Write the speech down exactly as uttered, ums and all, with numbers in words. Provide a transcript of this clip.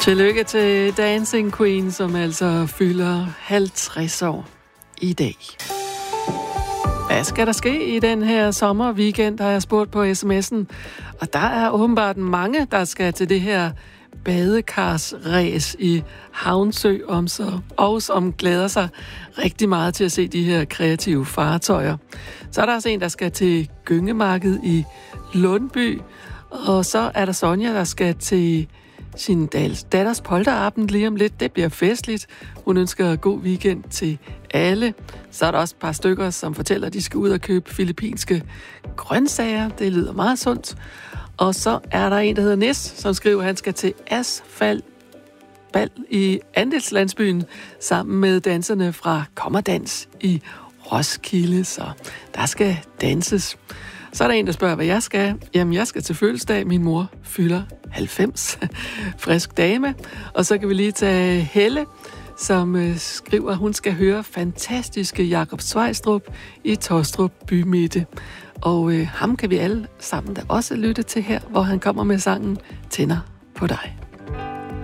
Tillykke til Dancing Queen, som altså fylder halvtreds år i dag. Hvad skal der ske i den her sommerweekend, har jeg spurgt på sms'en. Og der er åbenbart mange, der skal til det her badekarsræs i Havnsø, om så, og som glæder sig rigtig meget til at se de her kreative fartøjer. Så er der også en, der skal til Gyngemarked i Lundby, og så er der Sonja, der skal til sin datters polterabend lige om lidt. Det bliver festligt. Hun ønsker god weekend til alle. Så er der også et par stykker, som fortæller, at de skal ud og købe filippinske grøntsager. Det lyder meget sundt. Og så er der en, der hedder Nis, som skriver, at han skal til asfaltbal i Andelslandsbyen sammen med danserne fra Kommerdans i Roskilde. Så der skal danses. Så er der en, der spørger, hvad jeg skal. Jamen, jeg skal til fødselsdag. Min mor fylder halvfems. Frisk dame. Og så kan vi lige tage Helle, som øh, skriver, at hun skal høre fantastiske Jakob Svejstrup i Tåstrup Bymidte. Og øh, ham kan vi alle sammen da også lytte til her, hvor han kommer med sangen Tænder på dig.